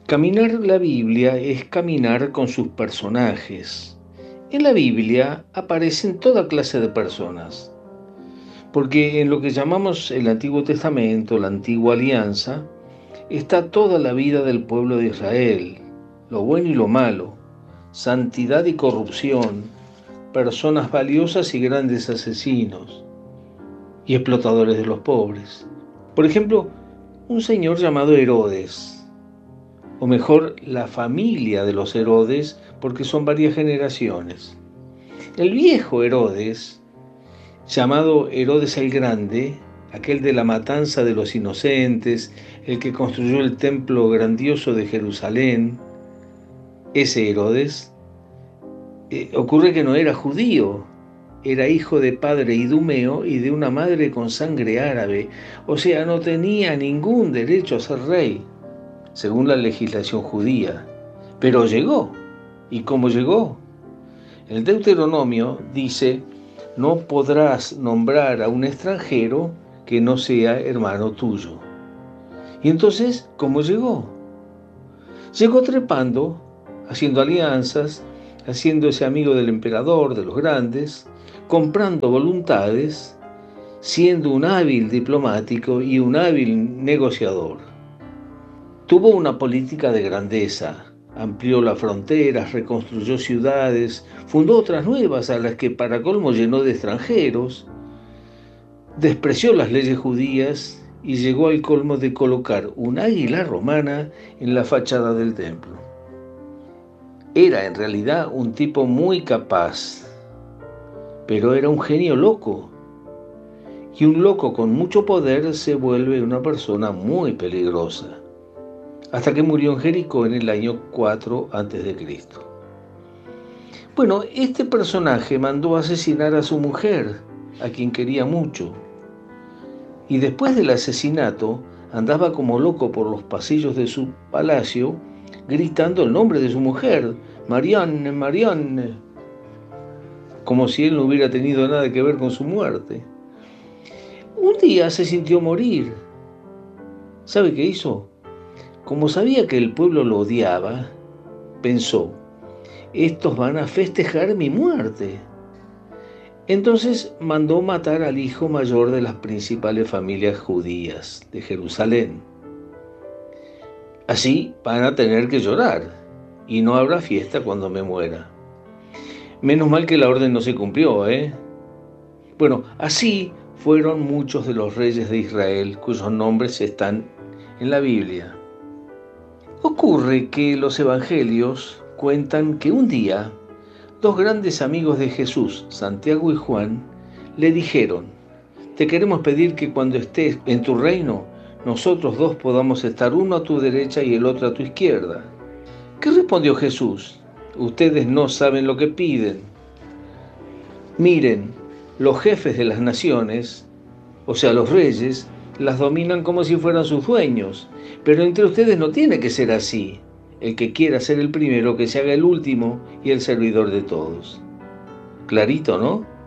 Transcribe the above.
Caminar la Biblia es caminar con sus personajes. En la Biblia aparecen toda clase de personas, porque en lo que llamamos el Antiguo Testamento, la Antigua Alianza, está toda la vida del pueblo de Israel, lo bueno y lo malo, santidad y corrupción, personas valiosas y grandes asesinos, y explotadores de los pobres. Por ejemplo, un señor llamado Herodes, o mejor, la familia de los Herodes, porque son varias generaciones. El viejo Herodes, llamado Herodes el Grande, aquel de la matanza de los inocentes, el que construyó el templo grandioso de Jerusalén, ese Herodes, ocurre que no era judío, era hijo de padre idumeo y de una madre con sangre árabe, o sea, no tenía ningún derecho a ser rey, según la legislación judía, pero llegó. ¿Y cómo llegó? El Deuteronomio dice: no podrás nombrar a un extranjero que no sea hermano tuyo. Y entonces, ¿cómo llegó? Llegó trepando, haciendo alianzas, haciéndose amigo del emperador, de los grandes, comprando voluntades, siendo un hábil diplomático y un hábil negociador. Tuvo una política de grandeza, amplió las fronteras, reconstruyó ciudades, fundó otras nuevas a las que para colmo llenó de extranjeros, despreció las leyes judías y llegó al colmo de colocar un águila romana en la fachada del templo. Era en realidad un tipo muy capaz, pero era un genio loco. Y un loco con mucho poder se vuelve una persona muy peligrosa, hasta que murió en Jericó en el año 4 a.C. Bueno, este personaje mandó asesinar a su mujer, a quien quería mucho, y después del asesinato andaba como loco por los pasillos de su palacio, gritando el nombre de su mujer: Marianne, Marianne, como si él no hubiera tenido nada que ver con su muerte. Un día se sintió morir. ¿Sabe qué hizo? Como sabía que el pueblo lo odiaba, pensó: estos van a festejar mi muerte. Entonces mandó matar al hijo mayor de las principales familias judías de Jerusalén. Así van a tener que llorar y no habrá fiesta cuando me muera. Menos mal que la orden no se cumplió, ¿eh? Bueno, así fueron muchos de los reyes de Israel cuyos nombres están en la Biblia. Ocurre que los evangelios cuentan que un día dos grandes amigos de Jesús, Santiago y Juan, le dijeron: te queremos pedir que cuando estés en tu reino, nosotros dos podamos estar uno a tu derecha y el otro a tu izquierda. ¿Qué respondió Jesús? Ustedes no saben lo que piden. Miren, los jefes de las naciones, o sea, los reyes, las dominan como si fueran sus dueños, pero entre ustedes no tiene que ser así. El que quiera ser el primero, que se haga el último y el servidor de todos. Clarito, ¿no?